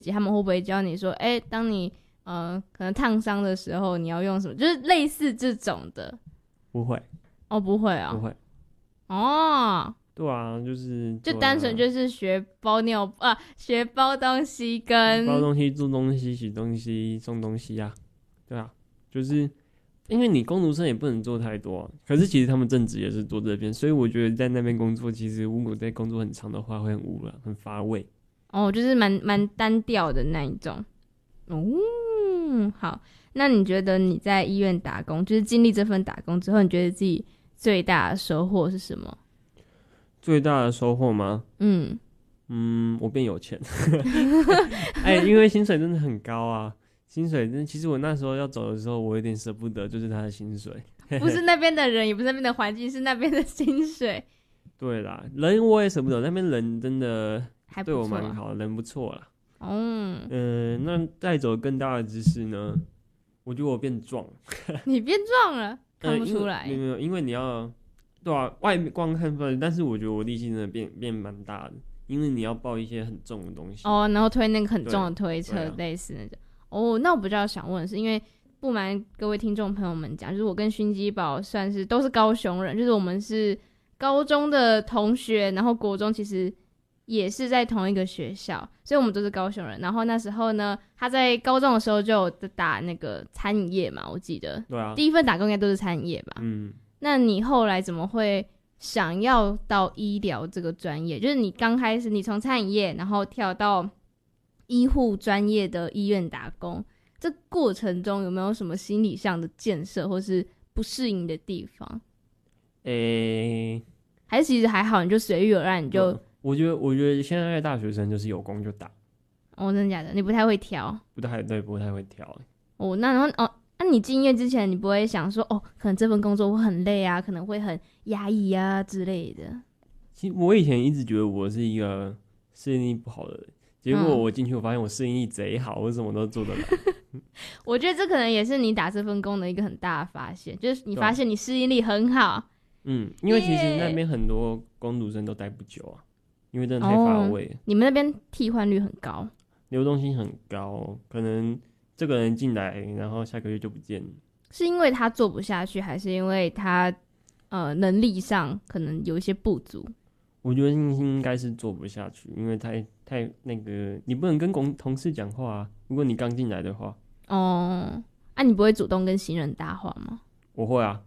他们会不会教你说，当你可能烫伤的时候你要用什么，就是类似这种的？ 不会。 哦，不会啊。 不会。 哦。 对啊，就单纯就是学学包东西跟包东西、做东西、洗东西、送东西啊。对啊，就是因为你工读生也不能做太多啊，可是其实他们正职也是做这边，所以我觉得在那边工作，其实如果在工作很长的话，会很无聊、很乏味。 哦，就是蛮单调的那一种。哦，好，那你觉得你在医院打工，就是经历这份打工之后，你觉得自己最大的收获是什么？ 最大的收获吗？我变有钱。因为薪水真的很高啊，薪水真的，其实我那时候要走的时候，我有点舍不得，就是他的薪水。 不是那边的人，也不是那边的环境，是那边的薪水。 对啦，人我也舍不得，那边人真的对我还不错啊。 蛮好的，人不错啦。 嗯。 那带走更大的知识呢？我觉得我变壮。 你变壮了，看不出来。 没有，因为你要，对啊，外面光看不出来，但是我觉得我力气真的变蛮大的，因为你要抱一些很重的东西。 哦，然后推那个很重的推车， 对啊， 类似那种。哦，那我比较想问的是，因为不瞒各位听众朋友们讲，就是我跟熏鸡堡算是都是高雄人，就是我们是高中的同学，然后国中其实也是在同一个学校，所以我们都是高雄人。然后那时候呢，他在高中的时候就有打那个餐饮业嘛，我记得。 对啊。 第一份打工应该都是餐饮业吧？那你后来怎么会想要到医疗这个专业？就是你刚开始你从餐饮业，然后跳到医护专业的医院打工，这过程中有没有什么心理上的建设或是不适应的地方？还是其实还好，你就随遇而安，你就我觉得现在的大学生就是有工就打。 哦，真的假的？你不太会挑？ 不太会挑。 哦，那然后那你进医院之前，你不会想说可能这份工作会很累啊，可能会很压抑啊之类的？ 其实我以前一直觉得我是一个适应力不好的人，结果我进去我发现我适应力贼好，我什么都做得来。 我觉得这可能也是你打这份工的一个很大的发现，就是你发现你适应力很好。 因为其实那边很多工读生都待不久啊，因为真的太乏味了。 你们那边替换率很高， 流动性很高，可能这个人进来，然后下个月就不见了。 是因为他做不下去，还是因为他能力上可能有一些不足？ 我觉得应该是做不下去，因为太那个，你不能跟同事讲话啊。如果你刚进来的话。 你不会主动跟新人搭话吗？ 我会啊。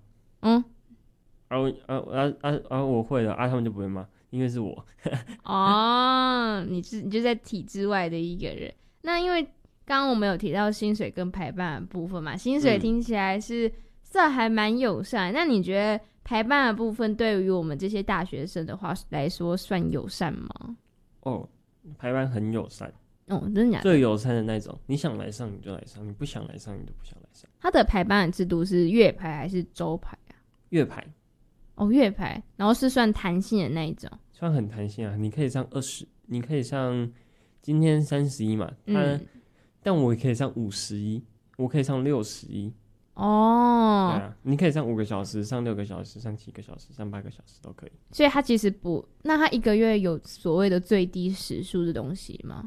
我会的啊，他们就不会骂，因为是我。 你就在体制外的一个人。那因为刚刚我们有提到薪水跟排班的部分嘛，薪水听起来是算还蛮友善。那你觉得排班的部分对于我们这些大学生的话来说算友善吗？ 排班很友善。 真的假的？ 最友善的那种，你想来上你就来上，你不想来上你就不想来上。 他的排班的制度是月排还是周排啊？ 月排。 月排，然后是算弹性的那一种。 算很弹性啊，你可以上20，你可以上今天31嘛，但我也可以上51，我可以上61。对啊，你可以上5个小时，上6个小时，上7个小时，上8个小时都可以。 所以他其实不，那他一个月有所谓的最低时数的东西吗？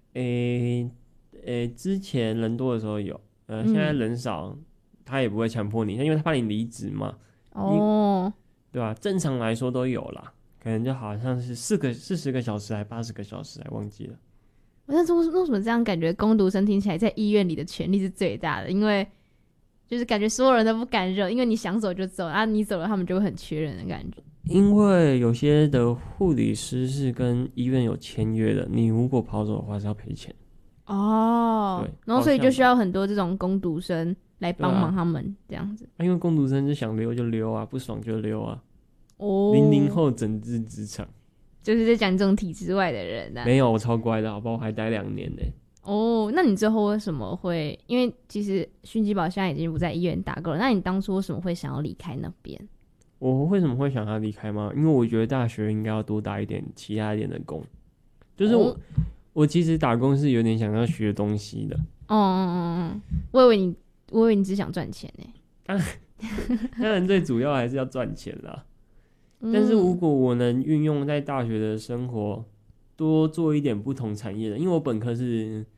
之前人多的时候有，现在人少，他也不会强迫你，因为他怕你离职嘛。对吧？正常来说都有啦，可能就好像是40个小时还80个小时，还忘记了。 但是为什么这样感觉工读生听起来在医院里的权利是最大的？因为就是感觉所有人都不敢惹，因为你想走就走啊，你走了他们就会很缺人的感觉。 因为有些的护理师是跟医院有签约的，你如果跑走的话是要赔钱。对， 然后所以就需要很多这种工读生来帮忙他们这样子。 因为工读生就想溜就溜啊，不爽就溜啊。00后整治职场， 就是在讲这种体制外的人啊。 没有，我超乖的好不好？我还待2年呢。 那你最后为什么会？因为其实熏鸡堡现在已经不在医院打工了，那你当初为什么会想要离开那边？ 我为什么会想要离开吗？因为我觉得大学应该要多打一点其他一点的工，就是我其实打工是有点想要学东西的。 我以为你只想赚钱呢。 当然最主要还是要赚钱啦。但是如果我能运用在大学的生活， 多做一点不同产业的，因为我本科是